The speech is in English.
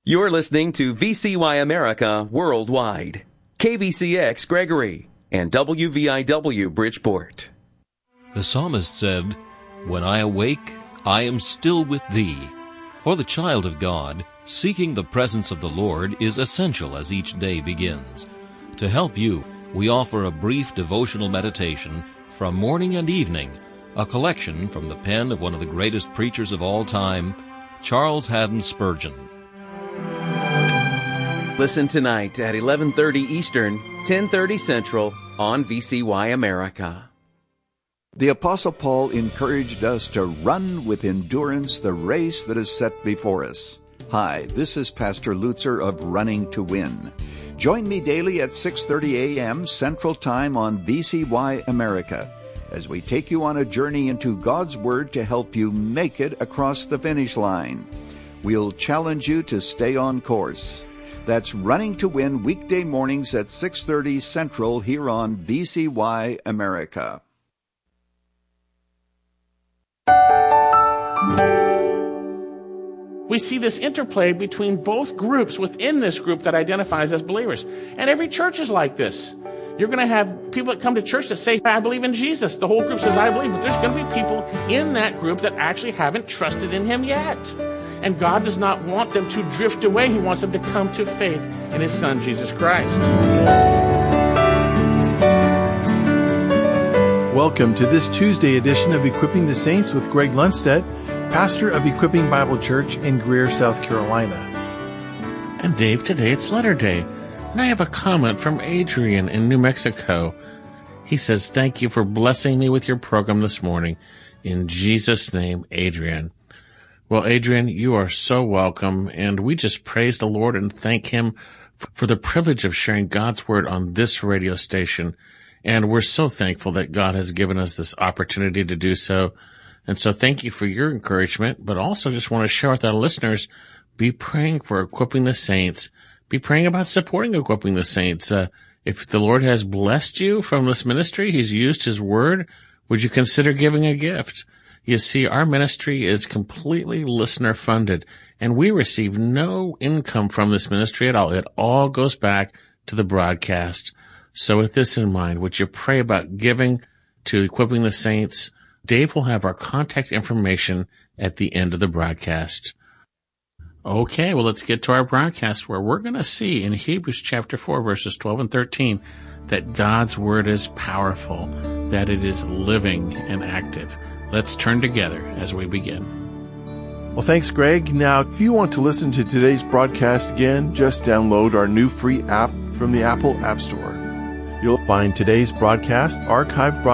You're listening to VCY America Worldwide, KVCX Gregory, and WVIW Bridgeport. The psalmist said, "When I awake, I am still with thee." For the child of God, seeking the presence of the Lord is essential as each day begins. To help you, we offer a brief devotional meditation from morning and evening, a collection from the pen of one of the greatest preachers of all time, Charles Haddon Spurgeon. Listen tonight at 11:30 Eastern, 10:30 Central on VCY America. The Apostle Paul encouraged us to run with endurance the race that is set before us. Hi, this is Pastor Lutzer of Running to Win. Join me daily at 6:30 a.m. Central Time on VCY America as we take you on a journey into God's Word to help you make it across the finish line. We'll challenge you to stay on course. That's Running to Win weekday mornings at 6:30 Central here on VCY America. We see this interplay between both groups within this group that identifies as believers. And every church is like this. You're going to have people that come to church that say, I believe in Jesus. The whole group says, I believe. But there's going to be people in that group that actually haven't trusted in Him yet. And God does not want them to drift away. He wants them to come to faith in His Son, Jesus Christ. Welcome to this Tuesday edition of Equipping the Saints with Greg Lundstedt, pastor of Equipping Bible Church in Greer, South Carolina. And Dave, today it's Letter Day. And I have a comment from Adrian in New Mexico. He says, thank you for blessing me with your program this morning. In Jesus' name, Adrian. Well, Adrian, you are so welcome, and we just praise the Lord and thank Him for the privilege of sharing God's Word on this radio station. And we're so thankful that God has given us this opportunity to do so. And so thank you for your encouragement, but also just want to share with our listeners, be praying for Equipping the Saints. Be praying about supporting Equipping the Saints. If the Lord has blessed you from this ministry, He's used His Word, would you consider giving a gift? You see, our ministry is completely listener-funded, and we receive no income from this ministry at all. It all goes back to the broadcast. So with this in mind, would you pray about giving to Equipping the Saints? Dave will have our contact information at the end of the broadcast. Okay, well, let's get to our broadcast where we're going to see in Hebrews chapter 4, verses 12 and 13, that God's Word is powerful, that it is living and active. Let's turn together as we begin. Well, thanks, Greg. Now, if you want to listen to today's broadcast again, just download our new free app from the Apple App Store. You'll find today's broadcast, archived broadcast,